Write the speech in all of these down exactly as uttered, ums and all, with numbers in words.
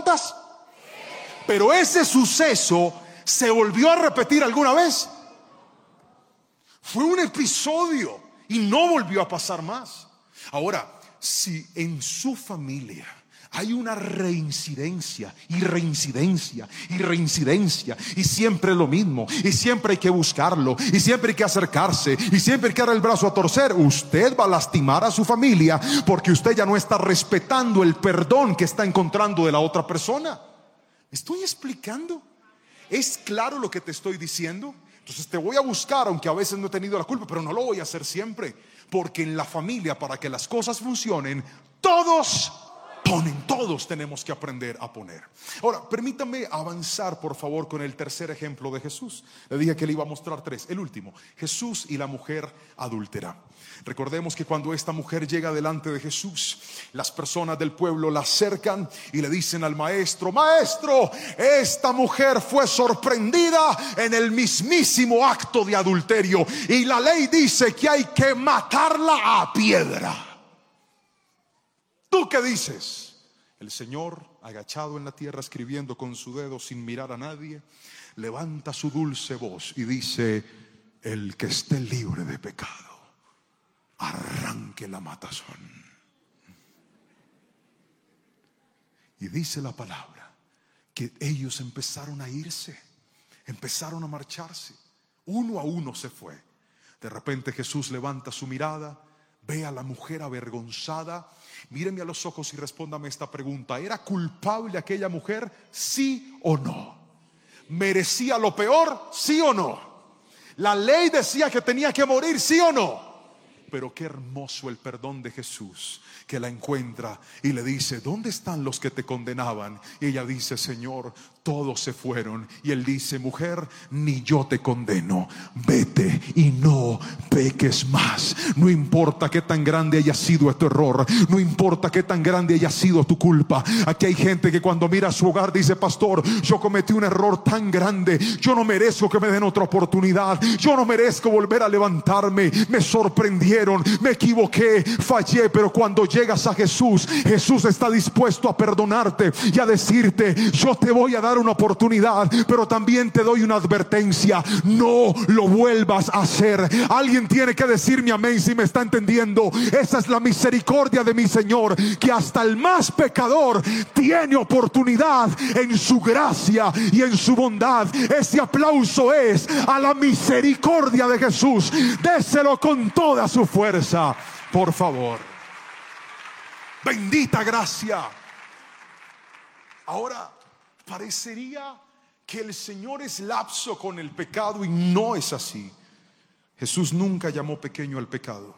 mascotas? Pero ese suceso se volvió a repetir alguna vez. Fue un episodio y no volvió a pasar más. Ahora, si en su familia hay una reincidencia y reincidencia y reincidencia y siempre lo mismo, y siempre hay que buscarlo, y siempre hay que acercarse, y siempre hay que dar el brazo a torcer, usted va a lastimar a su familia, porque usted ya no está respetando el perdón que está encontrando de la otra persona. ¿Me estoy explicando? ¿Es claro lo que te estoy diciendo? Entonces te voy a buscar, aunque a veces no he tenido la culpa, pero no lo voy a hacer siempre, porque en la familia, para que las cosas funcionen, todos ponen, todos tenemos que aprender a poner. Ahora, permítame avanzar por favor con el tercer ejemplo de Jesús. Le dije que le iba a mostrar tres. El último, Jesús y la mujer adúltera. Recordemos que cuando esta mujer llega delante de Jesús, las personas del pueblo la acercan y le dicen al maestro: Maestro, esta mujer fue sorprendida en el mismísimo acto de adulterio, y la ley dice que hay que matarla a piedra. ¿Tú qué dices? El Señor, agachado en la tierra, escribiendo con su dedo sin mirar a nadie, levanta su dulce voz y dice: el que esté libre de pecado, arranque la matazón. Y dice la palabra que ellos empezaron a irse, empezaron a marcharse, uno a uno se fue. De repente Jesús levanta su mirada, ve a la mujer avergonzada. Míreme a los ojos y respóndame esta pregunta: ¿era culpable aquella mujer? ¿Sí o no? ¿Merecía lo peor? ¿Sí o no? ¿La ley decía que tenía que morir? ¿Sí o no? Pero qué hermoso el perdón de Jesús, que la encuentra y le dice: ¿dónde están los que te condenaban? Y ella dice: Señor, todos se fueron. Y él dice: mujer, ni yo te condeno, vete y no peques más. No importa qué tan grande haya sido tu error, no importa qué tan grande haya sido tu culpa. Aquí hay gente que cuando mira su hogar dice: pastor, yo cometí un error tan grande, yo no merezco que me den otra oportunidad, yo no merezco volver a levantarme, me sorprendieron, me equivoqué, fallé. Pero cuando llegas a Jesús, Jesús está dispuesto a perdonarte y a decirte: yo te voy a dar una oportunidad, pero también te doy una advertencia: no lo vuelvas a hacer. Alguien tiene que decirme amén si me está entendiendo. Esa es la misericordia de mi Señor, que hasta el más pecador tiene oportunidad en su gracia y en su bondad. Ese aplauso es a la misericordia de Jesús. Déselo con toda su fuerza, por favor. Bendita gracia. Ahora, parecería que el Señor es lapso con el pecado, y no es así. Jesús nunca llamó pequeño al pecado,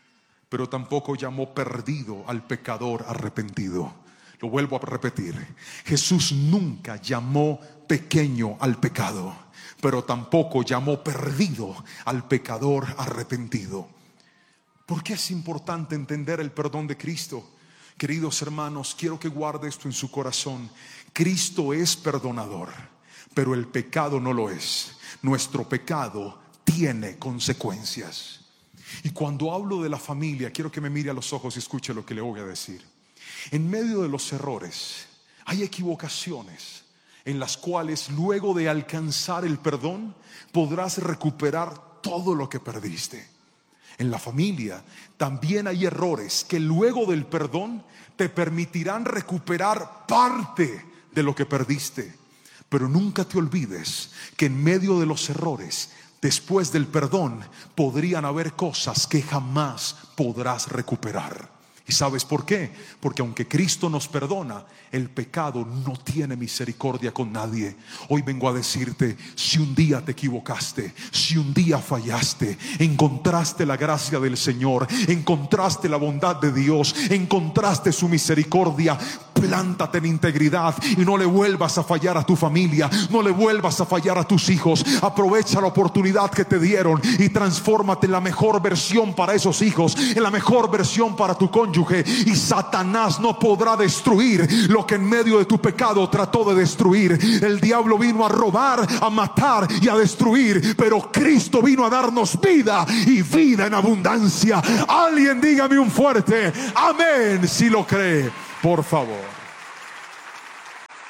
pero tampoco llamó perdido al pecador arrepentido. Lo vuelvo a repetir: Jesús nunca llamó pequeño al pecado, pero tampoco llamó perdido al pecador arrepentido. ¿Por qué es importante entender el perdón de Cristo? Queridos hermanos, quiero que guarde esto en su corazón. Cristo es perdonador, pero el pecado no lo es. Nuestro pecado tiene consecuencias. Y cuando hablo de la familia, quiero que me mire a los ojos y escuche lo que le voy a decir. En medio de los errores hay equivocaciones en las cuales, luego de alcanzar el perdón, podrás recuperar todo lo que perdiste. En la familia también hay errores que luego del perdón te permitirán recuperar parte de lo que perdiste. Pero nunca te olvides que en medio de los errores, después del perdón, podrían haber cosas que jamás podrás recuperar. ¿Y sabes por qué? Porque aunque Cristo nos perdona, el pecado no tiene misericordia con nadie. Hoy vengo a decirte: si un día te equivocaste, si un día fallaste, encontraste la gracia del Señor, encontraste la bondad de Dios, encontraste su misericordia, plántate en integridad y no le vuelvas a fallar a tu familia, no le vuelvas a fallar a tus hijos. Aprovecha la oportunidad que te dieron y transfórmate en la mejor versión para esos hijos, en la mejor versión para tu cónyuge. Y Satanás no podrá destruir lo que en medio de tu pecado trató de destruir. El diablo vino a robar, a matar y a destruir, pero Cristo vino a darnos vida, y vida en abundancia. Alguien dígame un fuerte amén si lo cree, por favor.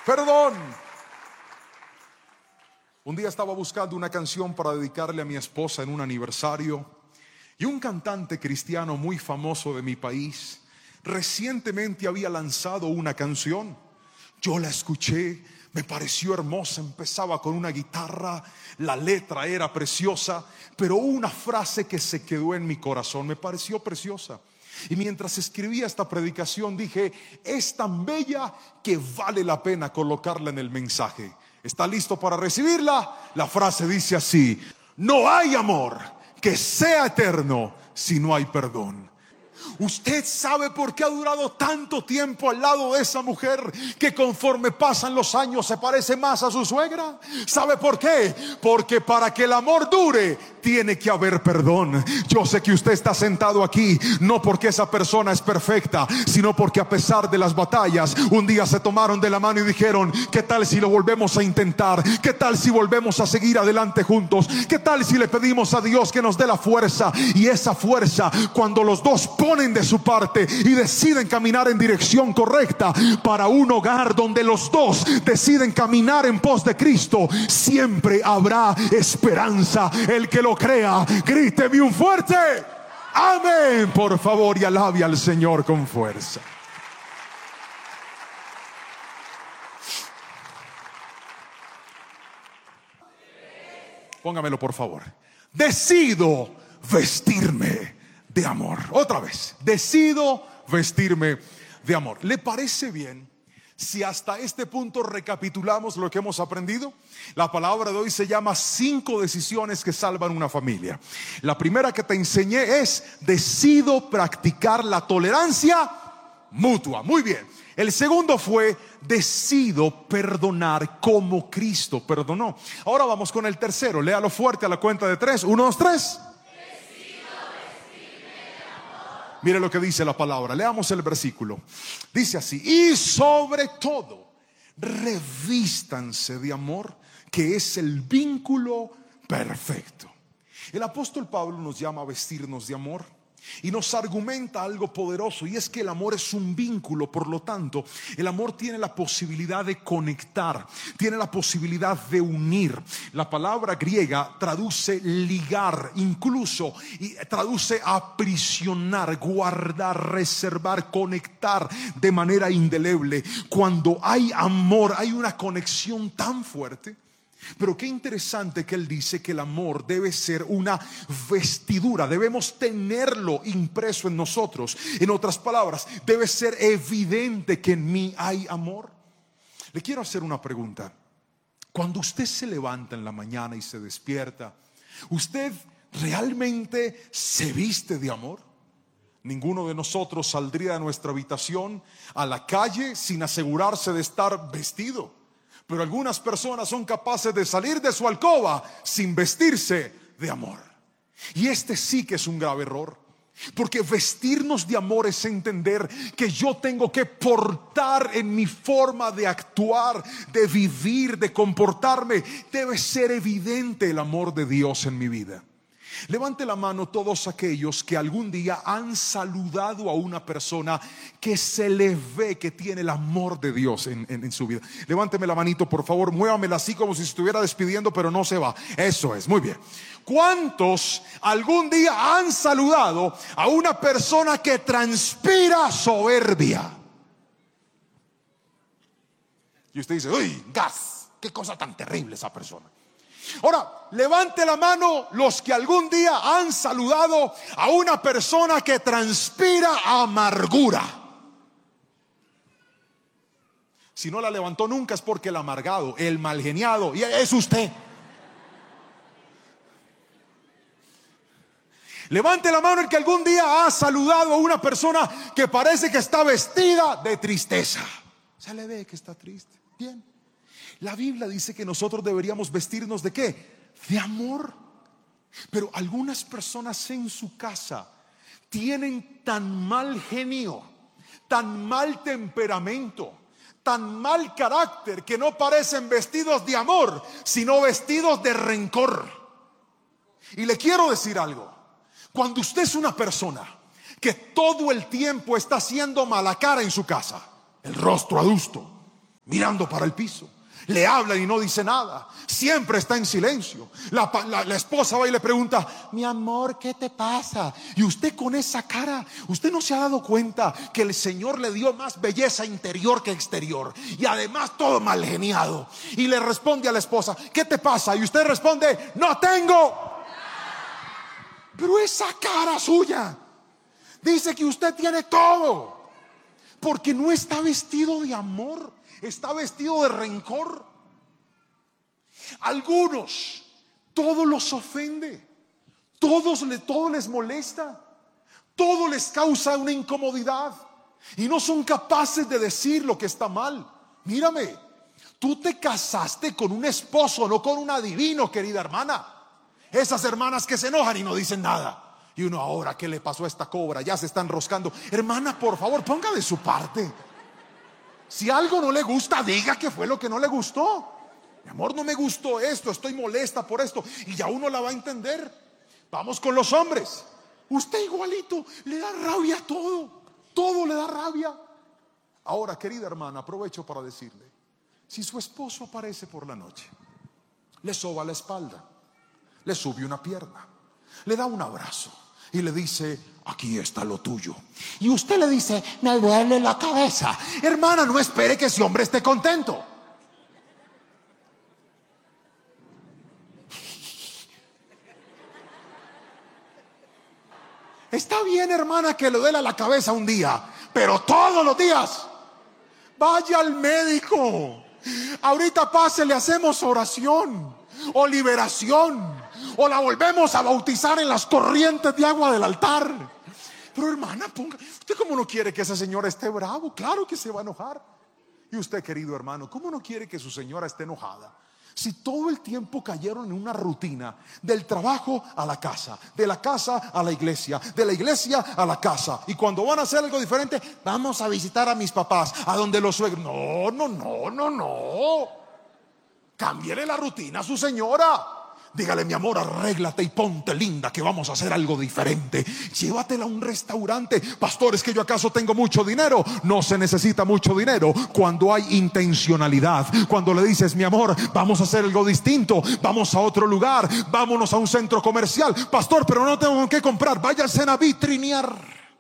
Perdón. Un día estaba buscando una canción para dedicarle a mi esposa en un aniversario, y un cantante cristiano muy famoso de mi país recientemente había lanzado una canción. Yo la escuché, me pareció hermosa, empezaba con una guitarra, la letra era preciosa, pero una frase que se quedó en mi corazón, me pareció preciosa. Y mientras escribía esta predicación dije, es tan bella que vale la pena colocarla en el mensaje. ¿Está listo para recibirla? La frase dice así: no hay amor que sea eterno si no hay perdón. ¿Usted sabe por qué ha durado tanto tiempo al lado de esa mujer que conforme pasan los años se parece más a su suegra? ¿Sabe por qué? Porque para que el amor dure tiene que haber perdón. Yo sé que usted está sentado aquí no porque esa persona es perfecta, sino porque a pesar de las batallas un día se tomaron de la mano y dijeron, ¿qué tal si lo volvemos a intentar? ¿Qué tal si volvemos a seguir adelante juntos? ¿Qué tal si le pedimos a Dios que nos dé la fuerza? Y esa fuerza, cuando los dos ponen de su parte y deciden caminar en dirección correcta para un hogar donde los dos deciden caminar en pos de Cristo, siempre habrá esperanza. El que lo crea, gríteme un fuerte amén, por favor, y alabe al Señor con fuerza. Póngamelo, por favor. Decido vestirme de amor. Otra vez, decido vestirme de amor. ¿Le parece bien si hasta este punto recapitulamos lo que hemos aprendido? La palabra de hoy se llama cinco decisiones que salvan una familia. La primera que te enseñé es: decido practicar la tolerancia mutua. Muy bien. El segundo fue: decido perdonar como Cristo perdonó. Ahora vamos con el tercero. Léalo fuerte a la cuenta de tres. Uno, dos, tres. Mire lo que dice la palabra. Leamos el versículo. Dice así: y sobre todo revístanse de amor, que es el vínculo perfecto. El apóstol Pablo nos llama a vestirnos de amor y nos argumenta algo poderoso, y es que el amor es un vínculo. Por lo tanto, el amor tiene la posibilidad de conectar, tiene la posibilidad de unir. La palabra griega traduce ligar, incluso y traduce aprisionar, guardar, reservar, conectar de manera indeleble. Cuando hay amor, hay una conexión tan fuerte. Pero qué interesante que él dice que el amor debe ser una vestidura, debemos tenerlo impreso en nosotros. En otras palabras, debe ser evidente que en mí hay amor. Le quiero hacer una pregunta. Cuando usted se levanta en la mañana y se despierta, ¿usted realmente se viste de amor? Ninguno de nosotros saldría de nuestra habitación a la calle sin asegurarse de estar vestido. Pero algunas personas son capaces de salir de su alcoba sin vestirse de amor. Y este sí que es un grave error. Porque vestirnos de amor es entender que yo tengo que portar en mi forma de actuar, de vivir, de comportarme. Debe ser evidente el amor de Dios en mi vida. Levante la mano todos aquellos que algún día han saludado a una persona que se le ve que tiene el amor de Dios en, en, en su vida. Levánteme la manito, por favor, muévamela así como si se estuviera despidiendo, pero no se va. Eso es, muy bien. ¿Cuántos algún día han saludado a una persona que transpira soberbia? Y usted dice, uy, gas, qué cosa tan terrible esa persona. Ahora, levante la mano los que algún día han saludado a una persona que transpira amargura. Si no la levantó nunca es porque el amargado, el malgeniado, y es usted. Levante la mano el que algún día ha saludado a una persona que parece que está vestida de tristeza. Se le ve que está triste. Bien. La Biblia dice que nosotros deberíamos vestirnos ¿de qué? De amor. Pero algunas personas en su casa tienen tan mal genio, tan mal temperamento, tan mal carácter, que no parecen vestidos de amor, sino vestidos de rencor. Y le quiero decir algo. Cuando usted es una persona que todo el tiempo está haciendo mala cara en su casa, el rostro adusto, mirando para el piso. Le hablan y no dice nada, siempre está en silencio. La, la, la esposa va y le pregunta: mi amor, ¿qué te pasa? Y usted con esa cara, usted no se ha dado cuenta que el Señor le dio más belleza interior que exterior, y además todo mal geniado. Y le responde a la esposa: ¿qué te pasa? Y usted responde: no tengo. Pero esa cara suya dice que usted tiene todo, porque no está vestido de amor, está vestido de rencor. Algunos, todo los ofende, todos le, todo les molesta, todo les causa una incomodidad, y no son capaces de decir lo que está mal. Mírame, tú te casaste con un esposo, no con un adivino, querida hermana. Esas hermanas que se enojan y no dicen nada. Y uno: ahora, ¿qué le pasó a esta cobra? Ya se está enroscando. Hermana, por favor, ponga de su parte. Si algo no le gusta, diga qué fue lo que no le gustó. Mi amor, no me gustó esto, estoy molesta por esto, y ya uno la va a entender. Vamos con los hombres. Usted igualito, le da rabia a todo, todo le da rabia. Ahora, querida hermana, aprovecho para decirle: si su esposo aparece por la noche, le soba la espalda, le sube una pierna, le da un abrazo y le dice: aquí está lo tuyo, y usted le dice: me duele la cabeza. Hermana, no espere que ese hombre esté contento. Está bien, hermana, que le duela la cabeza un día, pero todos los días vaya al médico. Ahorita pase, le hacemos oración o liberación, o la volvemos a bautizar en las corrientes de agua del altar. Pero hermana, ponga, ¿usted cómo no quiere que esa señora esté bravo? Claro que se va a enojar. Y usted, querido hermano, ¿cómo no quiere que su señora esté enojada? Si todo el tiempo cayeron en una rutina, del trabajo a la casa, de la casa a la iglesia, de la iglesia a la casa, y cuando van a hacer algo diferente: vamos a visitar a mis papás, a donde los suegros. No, no, no, no, no. Cámbiele la rutina a su señora. Dígale: mi amor, arréglate y ponte linda, que vamos a hacer algo diferente. Llévatela a un restaurante. Pastor, es que yo acaso tengo mucho dinero. No se necesita mucho dinero cuando hay intencionalidad. Cuando le dices: mi amor, vamos a hacer algo distinto, vamos a otro lugar, vámonos a un centro comercial. Pastor, pero no tengo que comprar. Váyanse a vitrinear.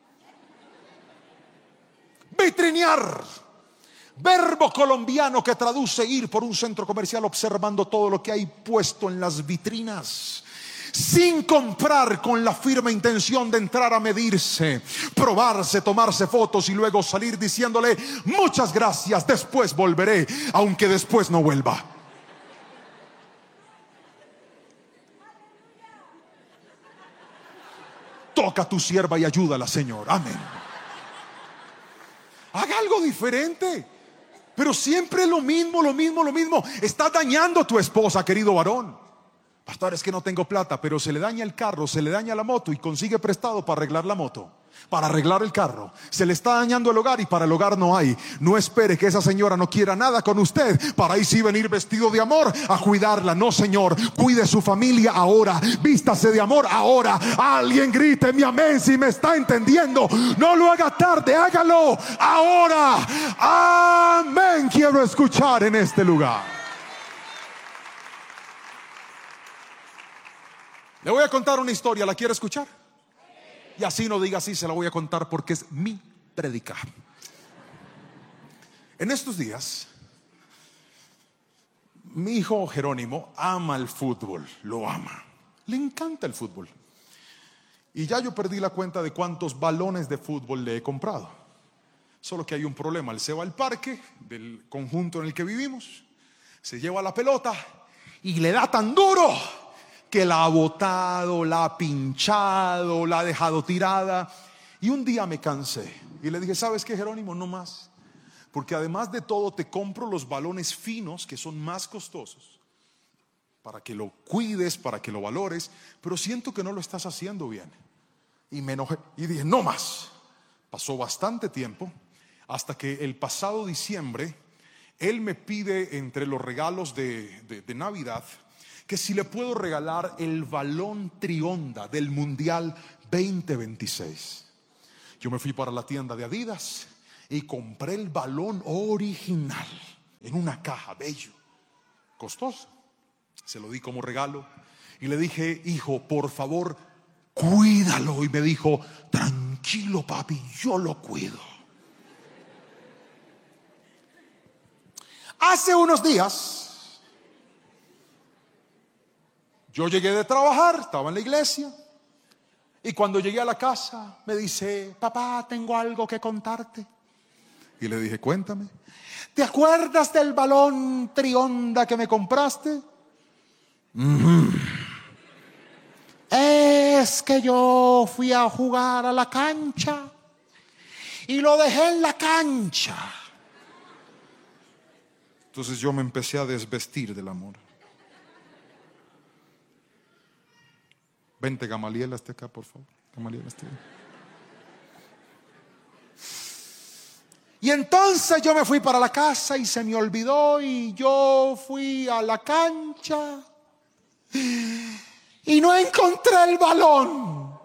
Vitrinear, verbo colombiano que traduce ir por un centro comercial observando todo lo que hay puesto en las vitrinas, sin comprar, con la firme intención de entrar a medirse, probarse, tomarse fotos y luego salir diciéndole: muchas gracias, después volveré, aunque después no vuelva. Toca a tu sierva y ayúdala, Señor. Amén. Haga algo diferente. Pero siempre lo mismo, lo mismo, lo mismo. Está dañando a tu esposa, querido varón. Pastor, es que no tengo plata, pero se le daña el carro, se le daña la moto y consigue prestado para arreglar la moto, para arreglar el carro. Se le está dañando el hogar y para el hogar no hay. No espere que esa señora no quiera nada con usted para ahí sí venir vestido de amor a cuidarla. No, señor, cuide su familia ahora, vístase de amor ahora. Alguien grite mi amén si me está entendiendo. No lo haga tarde, hágalo ahora. Amén. Quiero escuchar en este lugar. Le voy a contar una historia, ¿la quiere escuchar? Y así no diga así, se la voy a contar porque es mi prédica. En estos días, mi hijo Jerónimo ama el fútbol, lo ama, le encanta el fútbol. Y ya yo perdí la cuenta de cuántos balones de fútbol le he comprado. Solo que hay un problema: él se va al parque del conjunto en el que vivimos, se lleva la pelota y le da tan duro que la ha botado, la ha pinchado, la ha dejado tirada. Y un día me cansé y le dije: ¿sabes qué, Jerónimo? No más, porque además de todo te compro los balones finos, que son más costosos, para que lo cuides, para que lo valores, pero siento que no lo estás haciendo bien. Y me enojé y dije: no más. Pasó bastante tiempo hasta que el pasado diciembre él me pide, entre los regalos de, de, de Navidad, que si le puedo regalar el balón Trionda del Mundial veinte veintiséis. Yo me fui para la tienda de Adidas y compré el balón original. en una caja, bello, costoso. Se lo di como regalo y le dije: hijo, por favor, cuídalo. Y me dijo: tranquilo, papi, yo lo cuido. Hace unos días yo llegué de trabajar, estaba en la iglesia, y cuando llegué a la casa me dice: papá, tengo algo que contarte. Y le dije: cuéntame. ¿Te acuerdas del balón Trionda que me compraste? Mm. Es que yo fui a jugar a la cancha y lo dejé en la cancha. Entonces yo me empecé a desvestir del amor. Vente, Gamaliel, hasta acá, por favor. Gamaliel, hasta acá. Y entonces yo me fui para la casa y se me olvidó, y yo fui a la cancha y no encontré el balón.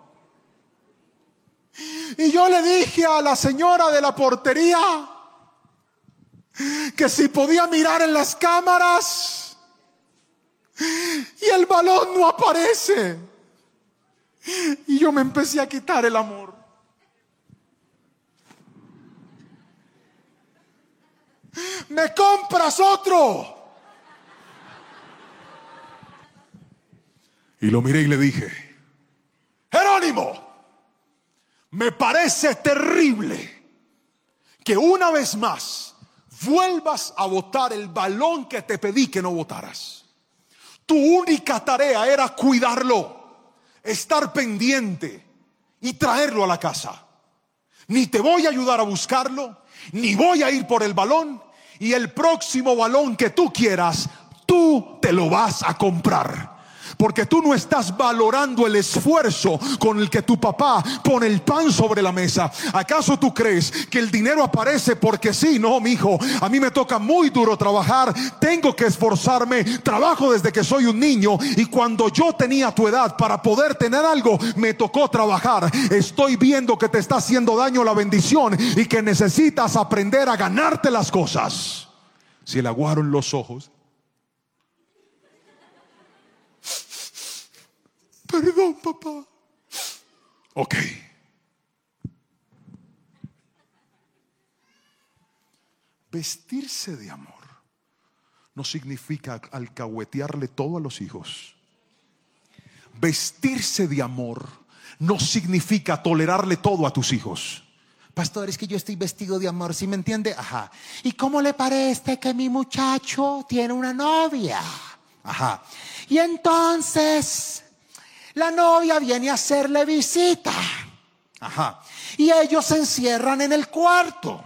Y yo le dije a la señora de la portería que si podía mirar en las cámaras, y el balón no aparece. Y yo me empecé a quitar el amor. ¿Me compras otro? Y lo miré y le dije: Jerónimo, me parece terrible que una vez más vuelvas a botar el balón que te pedí que no botaras. Tu única tarea era cuidarlo, estar pendiente y traerlo a la casa. Ni te voy a ayudar a buscarlo, ni voy a ir por el balón, y el próximo balón que tú quieras, tú te lo vas a comprar. Porque tú no estás valorando el esfuerzo con el que tu papá pone el pan sobre la mesa. ¿Acaso tú crees que el dinero aparece porque sí? No, mijo, a mí me toca muy duro trabajar, tengo que esforzarme, trabajo desde que soy un niño, y cuando yo tenía tu edad para poder tener algo, me tocó trabajar. Estoy viendo que te está haciendo daño la bendición y que necesitas aprender a ganarte las cosas. Se le aguaron los ojos. Perdón, papá. Ok. Vestirse de amor no significa alcahuetearle todo a los hijos. Vestirse de amor no significa tolerarle todo a tus hijos. Pastor, es que yo estoy vestido de amor, ¿sí me entiende? Ajá. ¿Y cómo le parece que mi muchacho tiene una novia? Ajá. Y entonces la novia viene a hacerle visita. Ajá. Y ellos se encierran en el cuarto.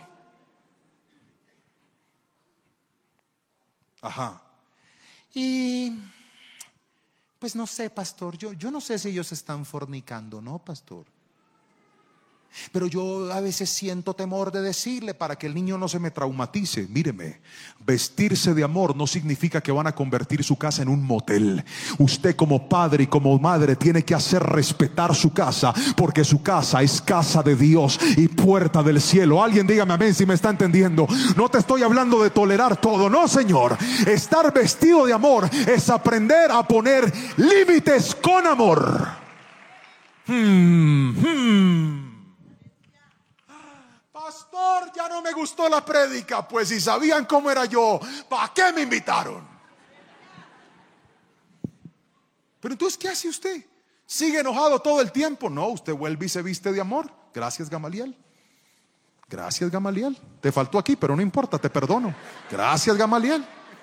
Ajá. Y pues no sé, pastor, yo, yo no sé si ellos están fornicando, ¿no, pastor? Pero yo a veces siento temor de decirle para que el niño no se me traumatice. Míreme, vestirse de amor no significa que van a convertir su casa en un motel. Usted como padre y como madre tiene que hacer respetar su casa, porque su casa es casa de Dios y puerta del cielo. Alguien dígame amén si me está entendiendo. No te estoy hablando de tolerar todo, no, señor. Estar vestido de amor es aprender a poner límites con amor. Hmm, hmm. Pastor, ya no me gustó la prédica. Pues si sabían cómo era yo, ¿para qué me invitaron? Pero entonces, ¿qué hace usted? ¿Sigue enojado todo el tiempo? No, usted vuelve y se viste de amor. Gracias, Gamaliel. Gracias, Gamaliel. Te faltó aquí, pero no importa, te perdono. Gracias, Gamaliel.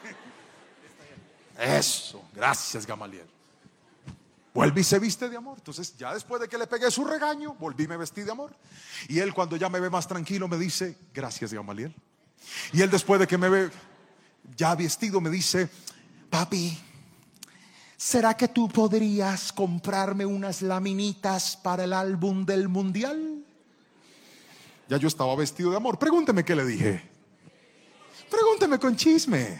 Eso, gracias, Gamaliel. Vuelve y se viste de amor. Entonces ya después de que le pegué su regaño, volví y me vestí de amor. Y él, cuando ya me ve más tranquilo, me dice: gracias, Gamaliel. Y él, después de que me ve ya vestido, me dice: papi, ¿será que tú podrías comprarme unas laminitas para el álbum del mundial? Ya yo estaba vestido de amor. Pregúnteme qué le dije. Pregúnteme con chisme.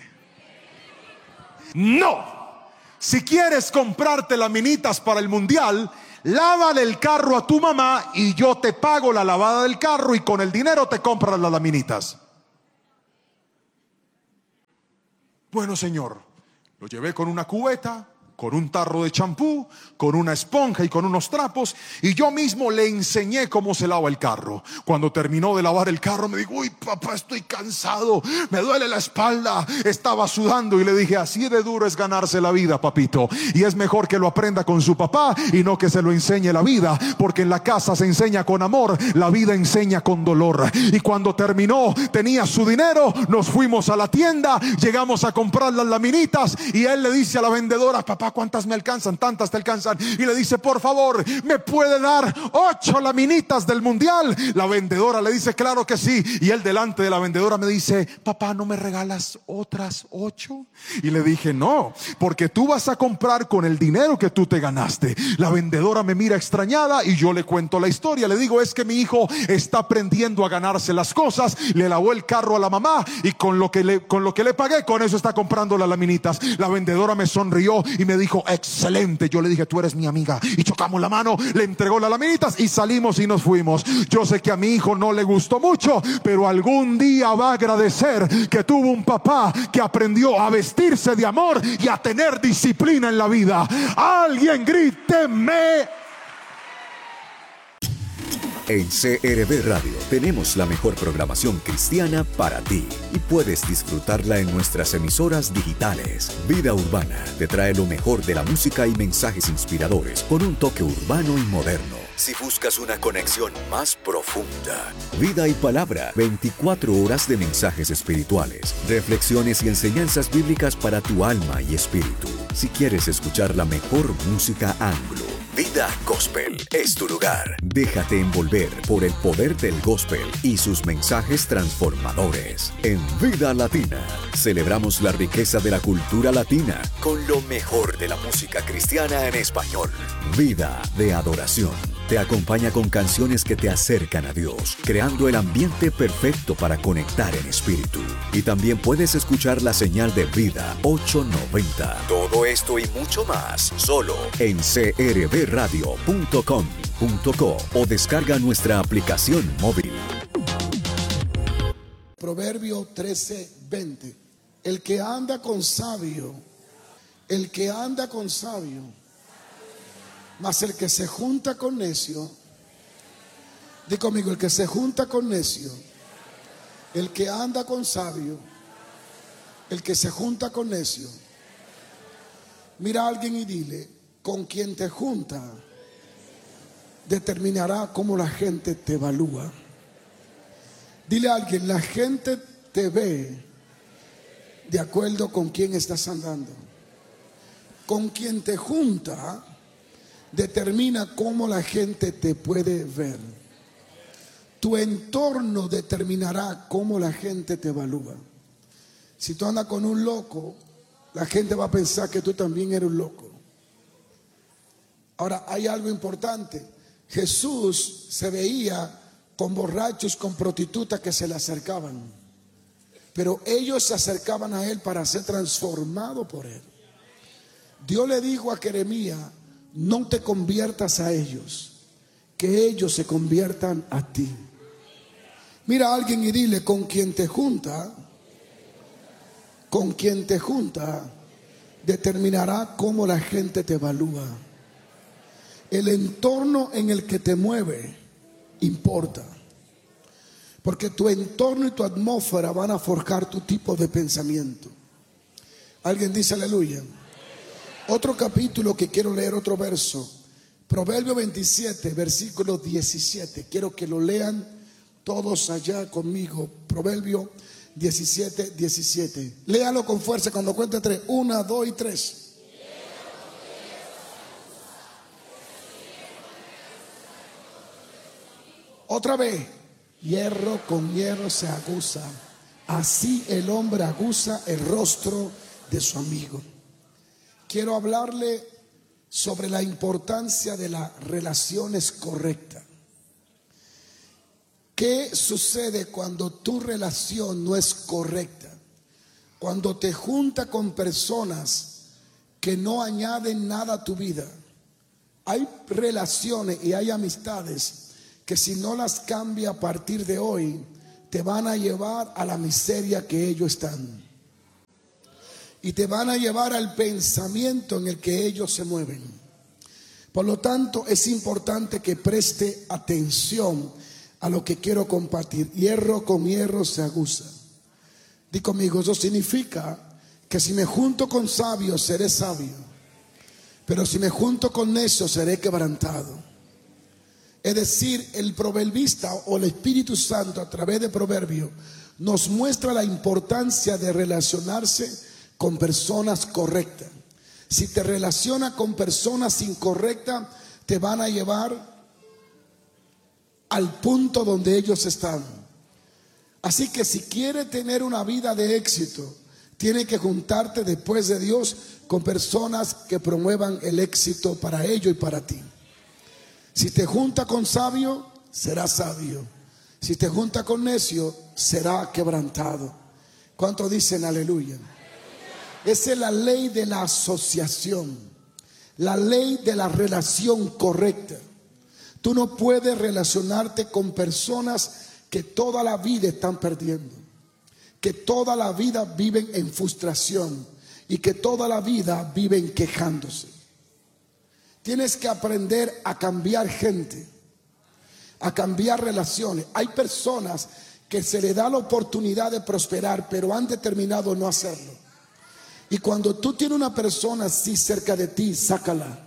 No. Si quieres comprarte laminitas para el mundial, lávale el carro a tu mamá y yo te pago la lavada del carro, y con el dinero te compras las laminitas. Bueno, señor, lo llevé con una cubeta, con un tarro de champú, con una esponja y con unos trapos, y yo mismo le enseñé cómo se lava el carro. Cuando terminó de lavar el carro me dijo: uy, papá, estoy cansado, me duele la espalda, estaba sudando. Y le dije: así de duro es ganarse la vida, papito, y es mejor que lo aprenda con su papá y no que se lo enseñe la vida, porque en la casa se enseña con amor, la vida enseña con dolor. Y cuando terminó, tenía su dinero, nos fuimos a la tienda, llegamos a comprar las laminitas, y él le dice a la vendedora: papá, ¿cuántas me alcanzan? Tantas te alcanzan. Y le dice: por favor, ¿me puede dar ocho laminitas del mundial? La vendedora le dice: claro que sí. Y él delante de la vendedora me dice: papá, ¿no me regalas otras ocho? Y le dije: no, porque tú vas a comprar con el dinero que tú te ganaste. La vendedora me mira extrañada y yo le cuento la historia. Le digo: es que mi hijo está aprendiendo a ganarse las cosas. Le lavó el carro a la mamá y con lo que le, con lo que le pagué, con eso está comprando las laminitas. La vendedora me sonrió y me dijo: excelente. Yo le dije: tú eres mi amiga. Y chocamos la mano, le entregó las laminitas y salimos y nos fuimos. Yo sé que a mi hijo no le gustó mucho, pero algún día va a agradecer que tuvo un papá que aprendió a vestirse de amor y a tener disciplina en la vida. Alguien gríteme. En C R V Radio tenemos la mejor programación cristiana para ti y puedes disfrutarla en nuestras emisoras digitales. Vida Urbana te trae lo mejor de la música y mensajes inspiradores con un toque urbano y moderno. Si buscas una conexión más profunda, Vida y Palabra, veinticuatro horas de mensajes espirituales, reflexiones y enseñanzas bíblicas para tu alma y espíritu. Si quieres escuchar la mejor música anglo, Vida Gospel es tu lugar. Déjate envolver por el poder del gospel y sus mensajes transformadores. En Vida Latina, celebramos la riqueza de la cultura latina con lo mejor de la música cristiana en español. Vida de Adoración te acompaña con canciones que te acercan a Dios, creando el ambiente perfecto para conectar en espíritu. Y también puedes escuchar la señal de Vida ochocientos noventa. Todo esto y mucho más, solo en c r v radio punto com punto co o descarga nuestra aplicación móvil. Proverbio trece, veinte. El que anda con sabio, el que anda con sabio, mas el que se junta con necio, di conmigo, el que se junta con necio, el que anda con sabio, el que se junta con necio. Mira a alguien y dile: con quien te junta determinará cómo la gente te evalúa. Dile a alguien: la gente te ve de acuerdo con quién estás andando. Con quien te junta determina cómo la gente te puede ver. Tu entorno determinará cómo la gente te evalúa. Si tú andas con un loco, la gente va a pensar que tú también eres un loco. Ahora, hay algo importante. Jesús se veía con borrachos, con prostitutas que se le acercaban, pero ellos se acercaban a él para ser transformados por él. Dios le dijo a Jeremías: no te conviertas a ellos, que ellos se conviertan a ti. Mira a alguien y dile: con quien te junta, con quien te junta, determinará cómo la gente te evalúa. El entorno en el que te mueve importa, porque tu entorno y tu atmósfera van a forjar tu tipo de pensamiento. Alguien dice aleluya. Otro capítulo que quiero leer, otro verso, Proverbio veintisiete, versículo diecisiete. Quiero que lo lean todos allá conmigo. Proverbio diecisiete, diecisiete. Léalo con fuerza cuando cuente tres. Una, dos y tres. Otra vez. Hierro con hierro se aguza. Así el hombre aguza el rostro de su amigo. Quiero hablarle sobre la importancia de las relaciones correctas. ¿Qué sucede cuando tu relación no es correcta? Cuando te junta con personas que no añaden nada a tu vida. Hay relaciones y hay amistades que si no las cambia a partir de hoy, te van a llevar a la miseria que ellos están. y te van a llevar al pensamiento en el que ellos se mueven. Por lo tanto, es importante que preste atención a lo que quiero compartir. Hierro con hierro se aguza. Di conmigo, eso significa que si me junto con sabios seré sabio, pero si me junto con necios seré quebrantado. Es decir, el proverbista o el Espíritu Santo a través de Proverbios nos muestra la importancia de relacionarse con personas correctas. Si te relacionas con personas incorrectas, te van a llevar al punto donde ellos están. Así que si quieres tener una vida de éxito, tienes que juntarte después de Dios con personas que promuevan el éxito para ellos y para ti. Si te junta con sabio, será sabio. Si te junta con necio, será quebrantado. ¿Cuántos dicen aleluya? Esa es la ley de la asociación, la ley de la relación correcta. Tú no puedes relacionarte con personas que toda la vida están perdiendo, que toda la vida viven en frustración y que toda la vida viven quejándose. Tienes que aprender a cambiar gente, a cambiar relaciones. Hay personas que se les da la oportunidad de prosperar, pero han determinado no hacerlo. Y cuando tú tienes una persona así cerca de ti, sácala.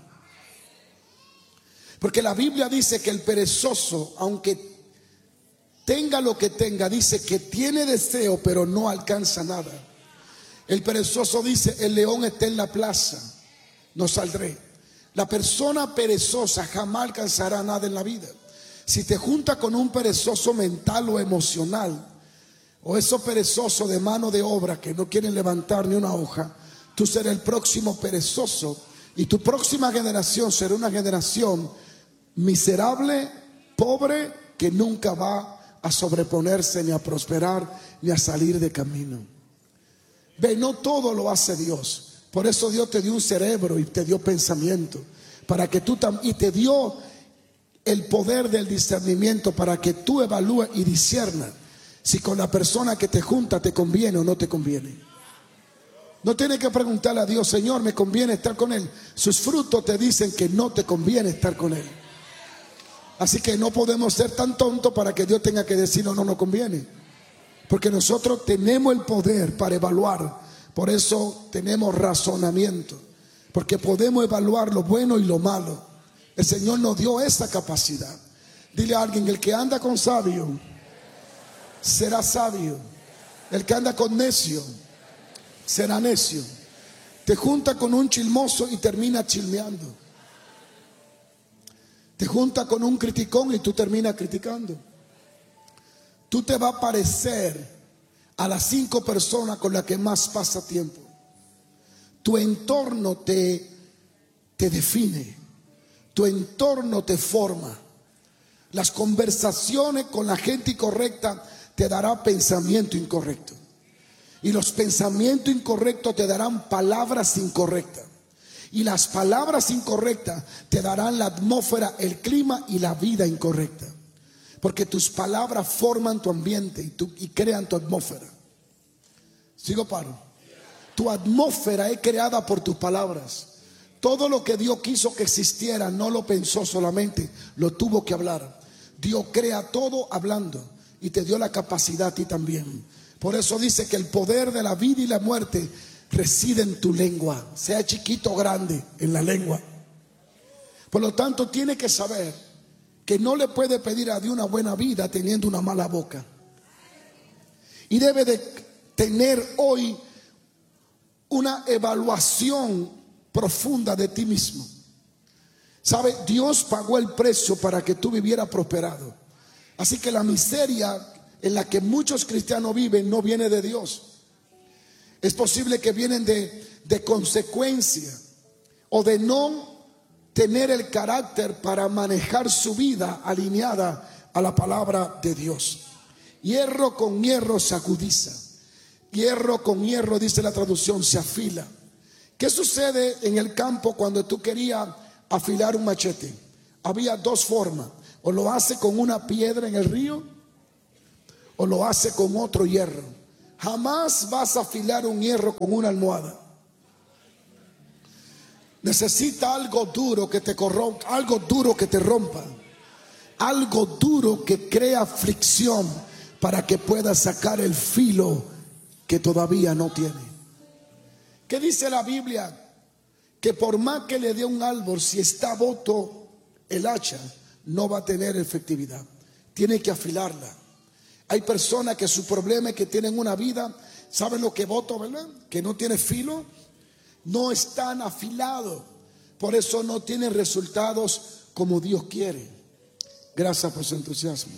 Porque la Biblia dice que el perezoso, aunque tenga lo que tenga, dice que tiene deseo, pero no alcanza nada. El perezoso dice, el león está en la plaza, no saldré. La persona perezosa jamás alcanzará nada en la vida. Si te juntas con un perezoso mental o emocional, o esos perezosos de mano de obra que no quieren levantar ni una hoja, tú serás el próximo perezoso. Y tu próxima generación será una generación miserable, pobre, que nunca va a sobreponerse ni a prosperar ni a salir de camino. Ve, no todo lo hace Dios. Por eso Dios te dio un cerebro y te dio pensamiento para que tú tam- y te dio el poder del discernimiento para que tú evalúes y disciernas si con la persona que te junta te conviene o no te conviene. No tienes que preguntarle a Dios, Señor, ¿me conviene estar con él? Sus frutos te dicen que no te conviene estar con él. Así que no podemos ser tan tontos para que Dios tenga que decir no, no nos conviene. Porque nosotros tenemos el poder para evaluar. Por eso tenemos razonamiento. Porque podemos evaluar lo bueno y lo malo. El Señor nos dio esa capacidad. Dile a alguien, el que anda con sabio será sabio. El que anda con necio será necio. Te junta con un chismoso y termina chismeando. Te junta con un criticón y tú terminas criticando. Tú te vas a parecer a las cinco personas con las que más pasa tiempo. Tu entorno te, te define. Tu entorno te forma. Las conversaciones con la gente incorrecta te darán pensamiento incorrecto. Y los pensamientos incorrectos te darán palabras incorrectas. Y las palabras incorrectas te darán la atmósfera, el clima y la vida incorrecta. Porque tus palabras forman tu ambiente y, tu, y crean tu atmósfera. ¿Sigo paro? Tu atmósfera es creada por tus palabras. Todo lo que Dios quiso que existiera no lo pensó solamente, lo tuvo que hablar. Dios crea todo hablando y te dio la capacidad a ti también. Por eso dice que el poder de la vida y la muerte reside en tu lengua, sea chiquito o grande, en la lengua. Por lo tanto, tiene que saber que no le puede pedir a Dios una buena vida teniendo una mala boca. Y debe de tener hoy una evaluación profunda de ti mismo. ¿Sabe? Dios pagó el precio para que tú vivieras prosperado. Así que la miseria en la que muchos cristianos viven no viene de Dios. Es posible que vienen de, de consecuencia o de no tener el carácter para manejar su vida alineada a la palabra de Dios. Hierro con hierro se agudiza. Hierro con hierro, dice la traducción, se afila. ¿Qué sucede en el campo cuando tú querías afilar un machete? Había dos formas. O lo hace con una piedra en el río o lo hace con otro hierro. Jamás vas a afilar un hierro con una almohada. necesita algo duro que te corrompa, algo duro que te rompa, algo duro que crea fricción para que puedas sacar el filo que todavía no tiene. ¿Qué dice la Biblia? Que por más que le dé un árbol, si está boto el hacha, no va a tener efectividad. Tiene que afilarla. Hay personas que su problema es que tienen una vida, ¿saben lo que boto, verdad? Que no tiene filo, no están afilados. Por eso no tienen resultados como Dios quiere. Gracias por su entusiasmo.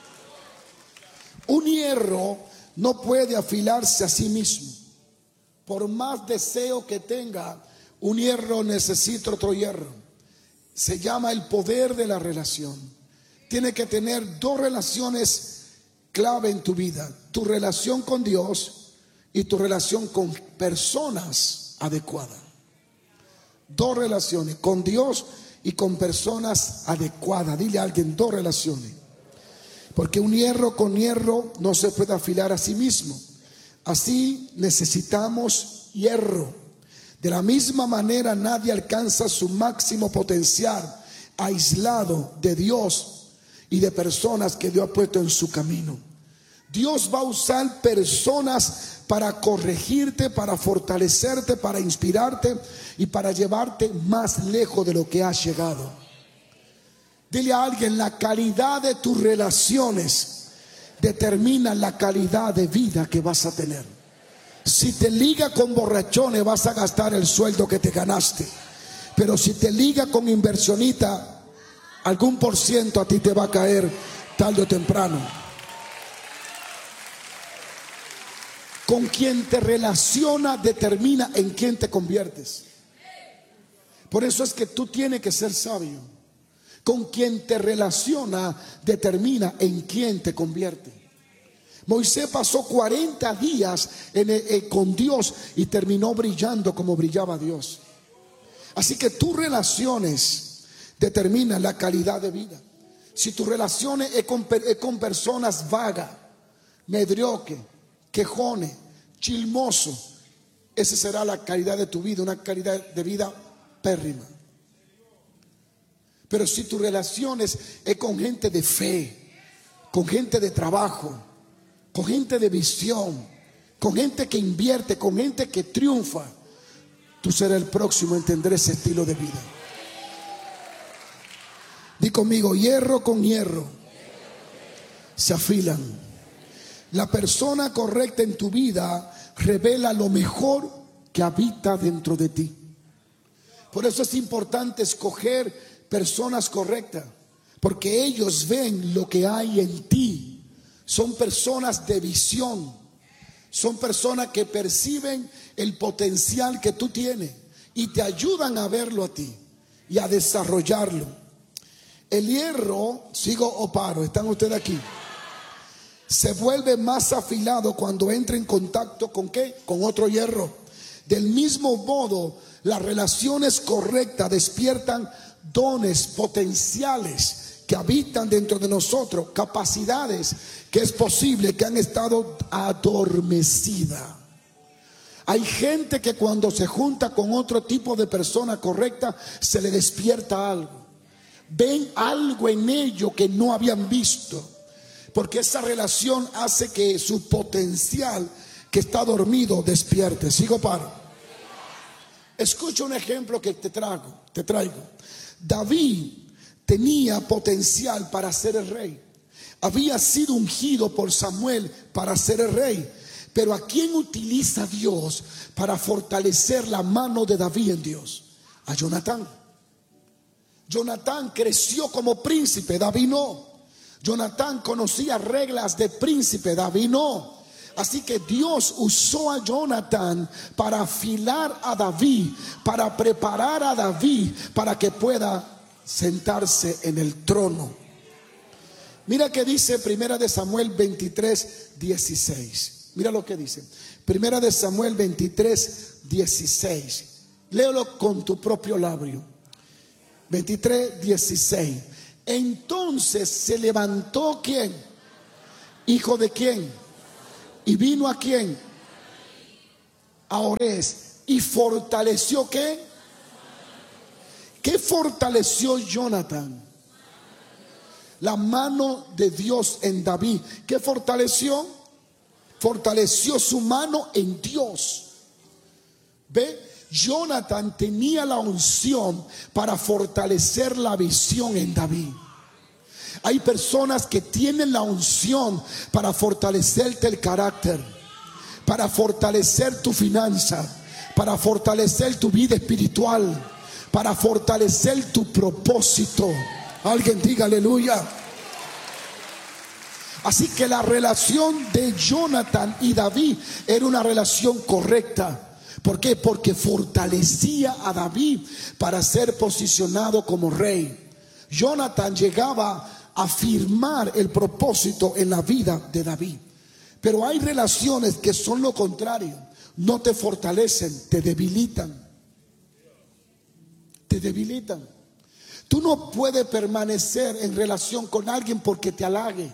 Un hierro no puede afilarse a sí mismo. Por más deseo que tenga, un hierro necesita otro hierro. Se llama el poder de la relación. Tiene que tener dos relaciones clave en tu vida: tu relación con Dios y tu relación con personas adecuadas. Dos relaciones, con Dios y con personas adecuadas. Dile a alguien: dos relaciones. Porque un hierro con hierro no se puede afilar a sí mismo. Así necesitamos hierro. De la misma manera, nadie alcanza su máximo potencial aislado de Dios y de personas que Dios ha puesto en su camino. Dios va a usar personas para corregirte, para fortalecerte, para inspirarte y para llevarte más lejos de lo que has llegado. Dile a alguien: la calidad de tus relaciones determina la calidad de vida que vas a tener. Si te liga con borrachones, vas a gastar el sueldo que te ganaste. Pero si te liga con inversionista, algún por ciento a ti te va a caer tarde o temprano. Con quien te relaciona determina en quién te conviertes. Por eso es que tú tienes que ser sabio. Con quien te relaciona determina en quién te convierte. Moisés pasó cuarenta días en, en, con Dios y terminó brillando como brillaba Dios. Así que tus relaciones determinan la calidad de vida. Si tus relaciones es con, es con personas vagas, mediocres, quejones, chismosos, esa será la calidad de tu vida, una calidad de vida pérrima. Pero si tus relaciones es con gente de fe, con gente de trabajo, con gente de visión, con gente que invierte, con gente que triunfa, tú serás el próximo en tener ese estilo de vida. Di conmigo: hierro con hierro se afilan. La persona correcta en tu vida revela lo mejor que habita dentro de ti. Por eso es importante escoger personas correctas, porque ellos ven lo que hay en ti. Son personas de visión, son personas que perciben el potencial que tú tienes y te ayudan a verlo a ti y a desarrollarlo. El hierro, sigo o paro, ¿están ustedes aquí? Se vuelve más afilado cuando entra en contacto con ¿qué? Con otro hierro. Del mismo modo, las relaciones correctas despiertan dones potenciales que habitan dentro de nosotros, capacidades que es posible que han estado adormecidas. Hay gente que cuando se junta con otro tipo de persona correcta, se le despierta algo. Ven algo en ello que no habían visto, porque esa relación hace que su potencial que está dormido despierte. Sigo paro. Escucha un ejemplo que te traigo, te traigo. David tenía potencial para ser el rey. Había sido ungido por Samuel para ser el rey. Pero ¿a quién utiliza Dios para fortalecer la mano de David en Dios? A Jonatán. Jonatán creció como príncipe, David no. Jonatán conocía reglas de príncipe, David no. Así que Dios usó a Jonatán para afilar a David, para preparar a David para que pueda sentarse en el trono. Mira que dice Primera de Samuel veintitrés, dieciséis. Mira lo que dice. Primera de Samuel veintitrés, dieciséis. Léelo con tu propio labio. veintitrés, dieciséis. Entonces se levantó ¿quién? ¿Hijo de quién? Y vino a quién? A Orés. Y fortaleció ¿qué? ¿Qué fortaleció Jonathan? La mano de Dios en David. ¿Qué fortaleció? Fortaleció su mano en Dios. ¿Ve? Jonathan tenía la unción para fortalecer la visión en David. Hay personas que tienen la unción para fortalecerte el carácter, para fortalecer tu finanza, para fortalecer tu vida espiritual, para fortalecer tu propósito. Alguien diga aleluya. Así que la relación de Jonathan y David era una relación correcta. ¿Por qué? Porque fortalecía a David para ser posicionado como rey. Jonathan llegaba a firmar el propósito en la vida de David. Pero hay relaciones que son lo contrario. No te fortalecen, te debilitan. Te debilitan. Tú no puedes permanecer en relación con alguien porque te halague.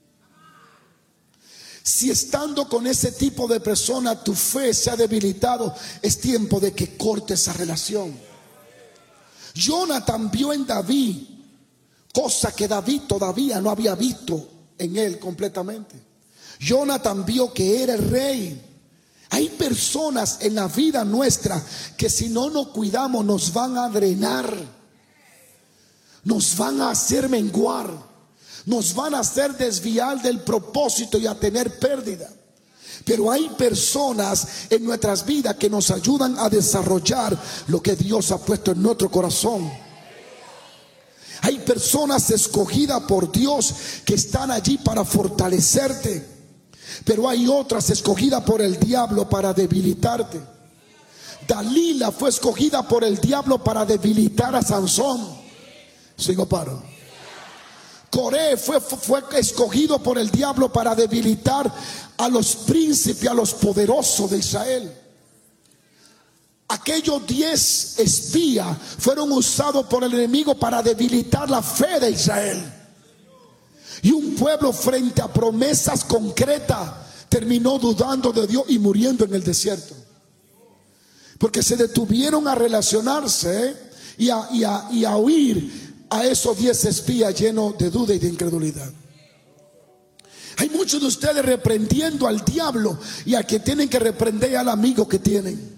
Si estando con ese tipo de persona tu fe se ha debilitado, es tiempo de que corte esa relación. Jonathan vio en David cosa que David todavía no había visto en él completamente. Jonathan vio que era el rey. Hay personas en la vida nuestra que si no nos cuidamos nos van a drenar. Nos van a hacer menguar, nos van a hacer desviar del propósito y a tener pérdida. Pero hay personas en nuestras vidas que nos ayudan a desarrollar lo que Dios ha puesto en nuestro corazón. Hay personas escogidas por Dios que están allí para fortalecerte, pero hay otras escogidas por el diablo para debilitarte. Dalila fue escogida por el diablo para debilitar a Sansón. Sigo paro. Coré fue, fue escogido por el diablo para debilitar a los príncipes, a los poderosos de Israel. Aquellos diez espías fueron usados por el enemigo para debilitar la fe de Israel. Y un pueblo frente a promesas concretas terminó dudando de Dios y muriendo en el desierto. Porque se detuvieron a relacionarse y a, y a, y a oír a esos diez espías llenos de duda y de incredulidad. Hay muchos de ustedes reprendiendo al diablo y a que tienen que reprender al amigo que tienen.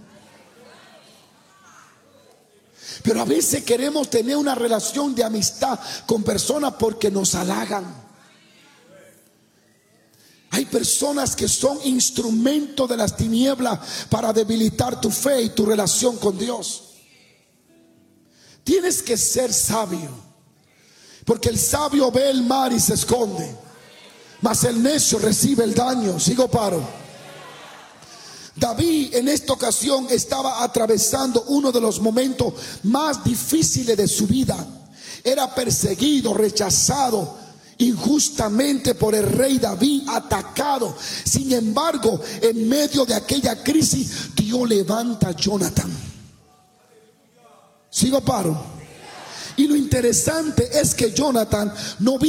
Pero a veces queremos tener una relación de amistad con personas porque nos halagan. Hay personas que son instrumentos de las tinieblas para debilitar tu fe y tu relación con Dios. Tienes que ser sabio, porque el sabio ve el mar y se esconde, mas el necio recibe el daño. Sigo paro. David en esta ocasión estaba atravesando uno de los momentos más difíciles de su vida. Era perseguido, rechazado injustamente por el rey David, atacado. Sin embargo, en medio de aquella crisis, Dios levanta a Jonathan. Sigo paro. Y lo interesante es que Jonathan no vino